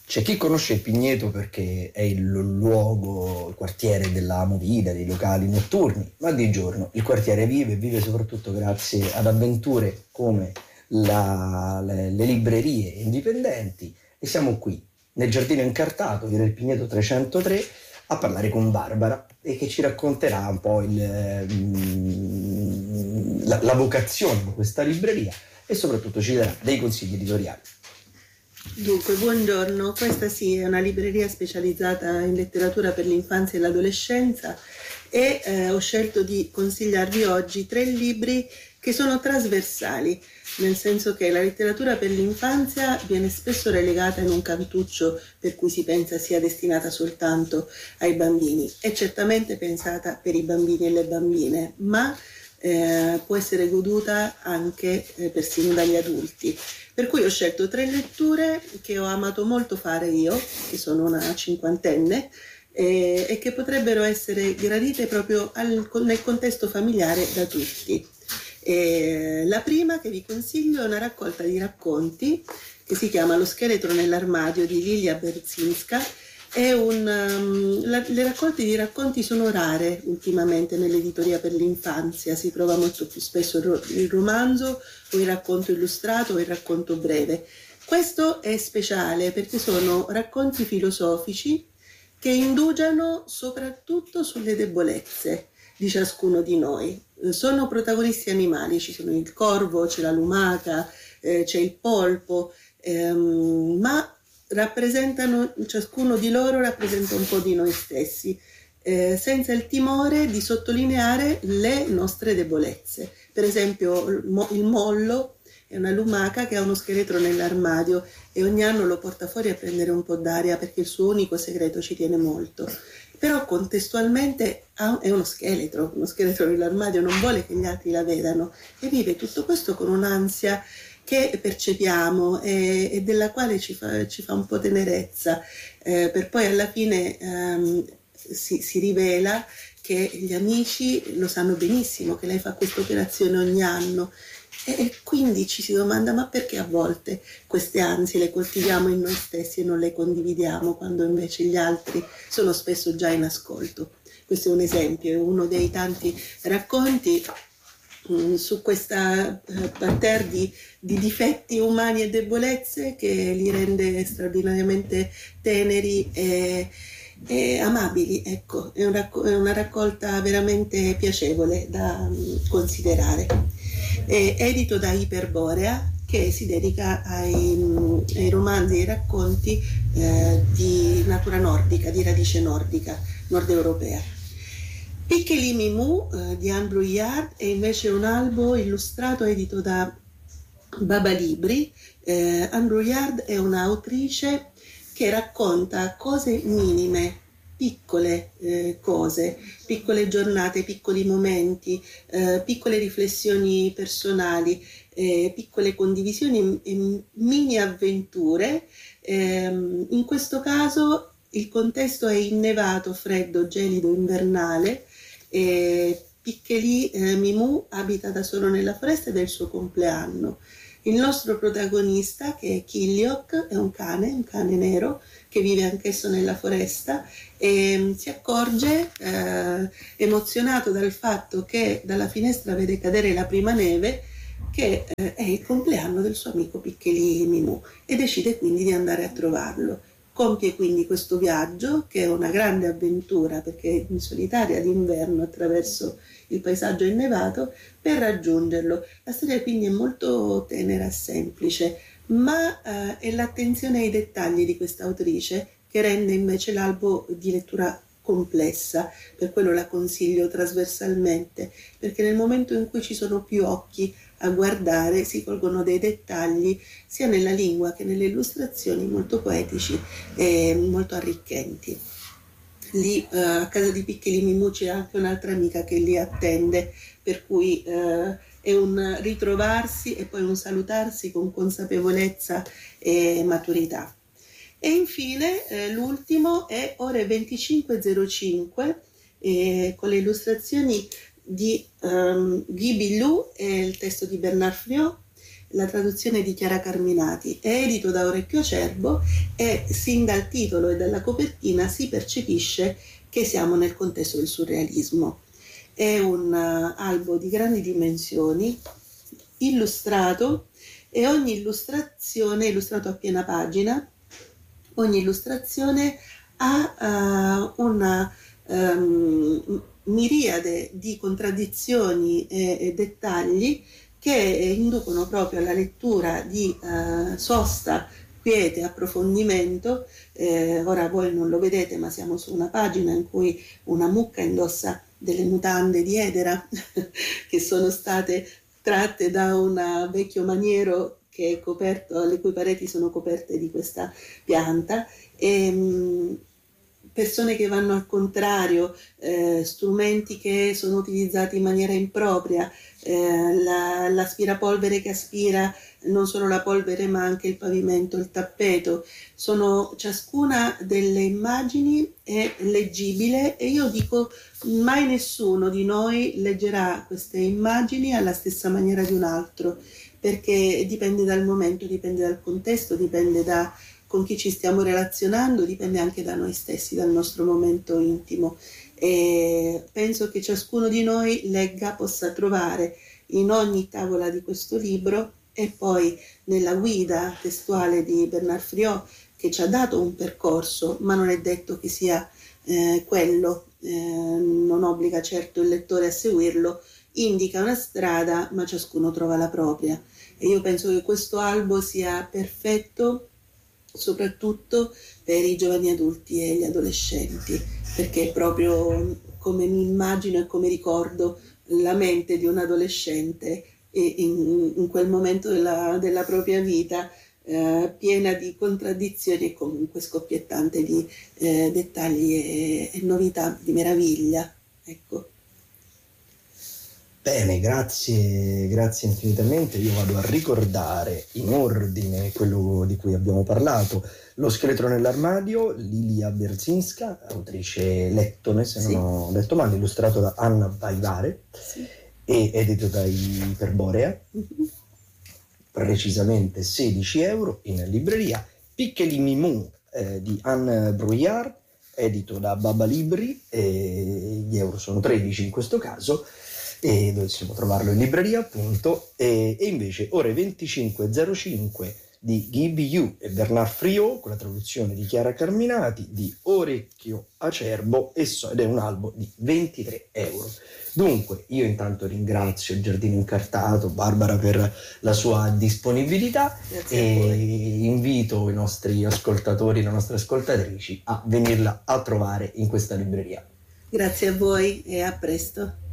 C'è chi conosce il Pigneto perché è il luogo, il quartiere della movida, dei locali notturni, ma di giorno il quartiere vive soprattutto grazie ad avventure come le librerie indipendenti, e siamo qui nel giardino incartato, via del Pigneto 303, a parlare con Barbara, e che ci racconterà un po' la vocazione di questa libreria e soprattutto ci darà dei consigli editoriali. Dunque, buongiorno, questa sì è una libreria specializzata in letteratura per l'infanzia e l'adolescenza e ho scelto di consigliarvi oggi 3 libri che sono trasversali, nel senso che la letteratura per l'infanzia viene spesso relegata in un cantuccio per cui si pensa sia destinata soltanto ai bambini. È certamente pensata per i bambini e le bambine, ma può essere goduta anche persino dagli adulti. Per cui ho scelto 3 letture che ho amato molto fare io, che sono una cinquantenne, e che potrebbero essere gradite proprio nel contesto familiare da tutti. La prima che vi consiglio è una raccolta di racconti che si chiama Lo scheletro nell'armadio di Lilia Berzinska. Le raccolte di racconti sono rare ultimamente nell'editoria per l'infanzia, si trova molto più spesso il romanzo o il racconto illustrato o il racconto breve. Questo è speciale perché sono racconti filosofici che indugiano soprattutto sulle debolezze di ciascuno di noi. Sono protagonisti animali, ci sono il corvo, c'è la lumaca, c'è il polpo, ma ciascuno di loro rappresenta un po' di noi stessi, senza il timore di sottolineare le nostre debolezze. Per esempio il mollo è una lumaca che ha uno scheletro nell'armadio e ogni anno lo porta fuori a prendere un po' d'aria perché il suo unico segreto ci tiene molto. Però contestualmente è uno scheletro nell'armadio, non vuole che gli altri la vedano e vive tutto questo con un'ansia che percepiamo e della quale ci fa un po' tenerezza, per poi alla fine si rivela che gli amici lo sanno benissimo che lei fa questa operazione ogni anno e quindi ci si domanda: ma perché a volte queste ansie le coltiviamo in noi stessi e non le condividiamo quando invece gli altri sono spesso già in ascolto? Questo è un esempio, è uno dei tanti racconti su questa parterre di difetti umani e debolezze che li rende straordinariamente teneri e amabili. Ecco, è una raccolta veramente piacevole da considerare. È edito da Iperborea, che si dedica ai romanzi e ai racconti di natura nordica, di radice nordica, nord europea. Piccoli Mimù di Anne Brouillard è invece un albo illustrato edito da Baba Libri. Anne Brouillard è un'autrice che racconta cose minime, piccole cose, piccole giornate, piccoli momenti, piccole riflessioni personali, piccole condivisioni e mini avventure. In questo caso il contesto è innevato, freddo, gelido, invernale. Piccoli Mimù abita da solo nella foresta ed è il suo compleanno. Il nostro protagonista, che è Killiok, è un cane nero che vive anch'esso nella foresta e si accorge, emozionato dal fatto che dalla finestra vede cadere la prima neve, che è il compleanno del suo amico Piccoli Mimù e decide quindi di andare a trovarlo. Compie quindi questo viaggio, che è una grande avventura perché è in solitaria d'inverno attraverso il paesaggio innevato, per raggiungerlo. La storia quindi è molto tenera e semplice, ma è l'attenzione ai dettagli di questa autrice che rende invece l'albo di lettura complessa. Per quello la consiglio trasversalmente, perché nel momento in cui ci sono più occhi a guardare si colgono dei dettagli sia nella lingua che nelle illustrazioni molto poetici e molto arricchenti. Lì a casa di Piccoli Mimù c'è anche un'altra amica che li attende, per cui è un ritrovarsi e poi un salutarsi con consapevolezza e maturità. E infine l'ultimo è Ore 25:05 con le illustrazioni di Guy Billou e il testo di Bernard Friot. la traduzione di Chiara Carminati, è edito da Orecchio Acerbo e sin dal titolo e dalla copertina si percepisce che siamo nel contesto del surrealismo. È un albo di grandi dimensioni, illustrato, e ogni illustrazione è illustrato a piena pagina. Ogni illustrazione ha una miriade di contraddizioni e dettagli che inducono proprio alla lettura di sosta, quiete, approfondimento. Ora voi non lo vedete, ma siamo su una pagina in cui una mucca indossa delle mutande di Edera che sono state tratte da un vecchio maniero che è coperto, le cui pareti sono coperte di questa pianta, e persone che vanno al contrario, strumenti che sono utilizzati in maniera impropria, l'aspirapolvere che aspira non solo la polvere ma anche il pavimento, il tappeto. Ciascuna delle immagini è leggibile, e io dico mai nessuno di noi leggerà queste immagini alla stessa maniera di un altro, perché dipende dal momento, dipende dal contesto, dipende da con chi ci stiamo relazionando, dipende anche da noi stessi, dal nostro momento intimo. E penso che ciascuno di noi legga, possa trovare in ogni tavola di questo libro, e poi nella guida testuale di Bernard Friot, che ci ha dato un percorso, ma non è detto che sia quello, non obbliga certo il lettore a seguirlo, indica una strada, ma ciascuno trova la propria. E io penso che questo albo sia perfetto soprattutto per i giovani adulti e gli adolescenti, perché è proprio come mi immagino e come ricordo la mente di un adolescente in quel momento della propria vita, piena di contraddizioni e comunque scoppiettante di dettagli e novità, di meraviglia. Ecco. Bene, grazie infinitamente. Io vado a ricordare in ordine quello di cui abbiamo parlato. Lo scheletro nell'armadio, Lilia Berzinska, autrice lettone, se non ho detto male, illustrato da Anna Vaivare e edito da Iperborea. Precisamente 16 euro in libreria. Piccoli Mimou di Anne Brouillard, edito da Baba Libri, gli euro sono 13 in questo caso, e dovessimo trovarlo in libreria appunto. E invece ore 25.05 di Guy Biou e Bernard Friot, con la traduzione di Chiara Carminati, di Orecchio Acerbo, ed è un albo di 23 euro. Dunque io intanto ringrazio il Giardino Incartato, Barbara, per la sua disponibilità. Grazie e invito i nostri ascoltatori, le nostre ascoltatrici a venirla a trovare in questa libreria. Grazie a voi e a presto.